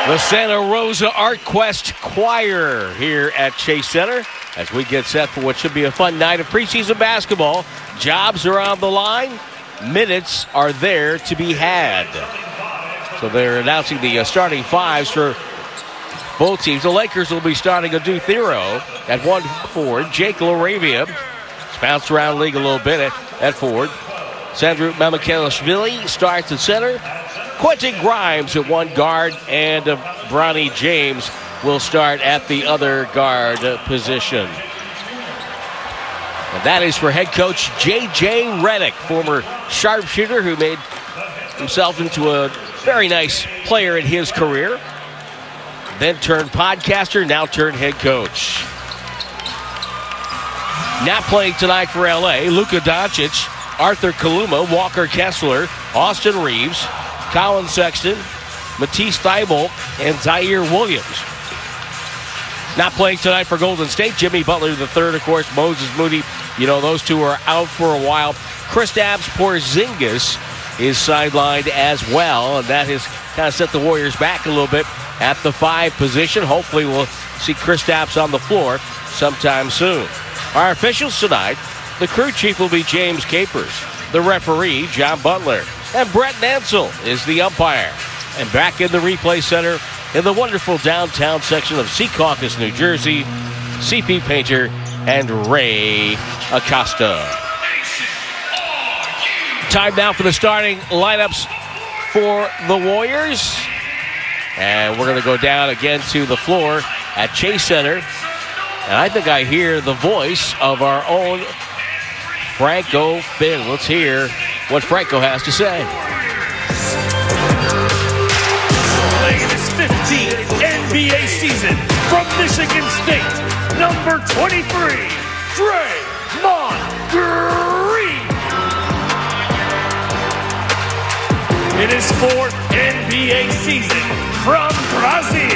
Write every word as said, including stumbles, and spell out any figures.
The Santa Rosa Art Quest Choir here at Chase Center as we get set for what should be a fun night of preseason basketball. Jobs are on the line. Minutes are there to be had. So they're announcing the uh, starting fives for both teams. The Lakers will be starting Adu Thero at one forward. Jake LaRavia has bounced around the league a little bit at, at forward. Sandro Mamukelashvili starts at center. Quentin Grimes at one guard, and uh, Bronny James will start at the other guard uh, position. And that is for head coach J J Redick, former sharpshooter who made himself into a very nice player in his career. Then turned podcaster, now turned head coach. Not playing tonight for L A, Luka Doncic, Arthur Kaluma, Walker Kessler, Austin Reeves, Colin Sexton, Matisse Thybulle, and Zaire Williams. Not playing tonight for Golden State, Jimmy Butler the third, of course, Moses Moody. You know, those two are out for a while. Kristaps Porzingis is sidelined as well, and that has kind of set the Warriors back a little bit at the five position. Hopefully we'll see Kristaps on the floor sometime soon. Our officials tonight, the crew chief will be James Capers. The referee, John Butler. And Brett Nansel is the umpire. And back in the replay center in the wonderful downtown section of Secaucus, New Jersey, C P Painter and Ray Acosta. Time now for the starting lineups for the Warriors. And we're going to go down again to the floor at Chase Center. And I think I hear the voice of our own Franco Finn. Let's hear what Franco has to say. Playing his fifteenth N B A season from Michigan State, number twenty-three, Draymond Green. In his fourth N B A season from Brazil,